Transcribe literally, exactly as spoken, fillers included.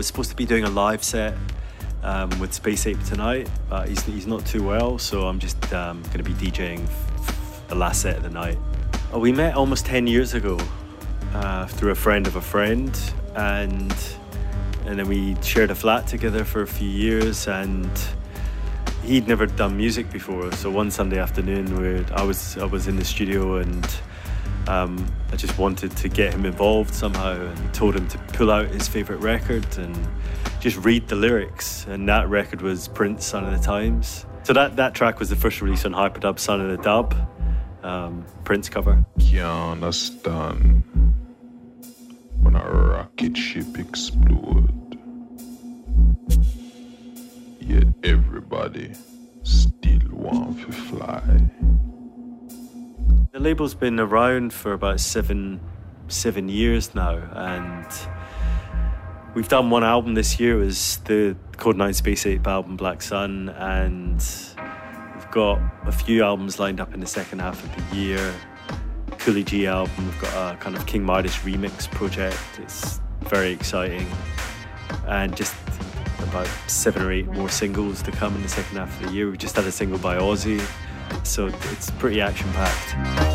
was supposed to be doing a live set um, with Space Ape tonight, but he's, he's not too well, so I'm just um, going to be DJing f- the last set of the night. Oh, we met almost ten years ago uh, through a friend of a friend, and and then we shared a flat together for a few years, and he'd never done music before, so one Sunday afternoon where I was I was in the studio, and um, I just wanted to get him involved somehow, and told him to pull out his favourite record and just read the lyrics, and that record was Prince, Son of the Times. So that, that track was the first release on Hyperdub, Son of the Dub, um, Prince cover. Can't understand when a rocket ship explode, yet everybody still want to fly. The label's been around for about seven seven years now, and we've done one album this year. It was the Code nine Space Ape album, Black Sun, and we've got a few albums lined up in the second half of the year. Cooley G album, we've got a kind of King Midas remix project. It's very exciting, and just about seven or eight more singles to come in the second half of the year. We just had a single by Ozzy, so it's pretty action-packed.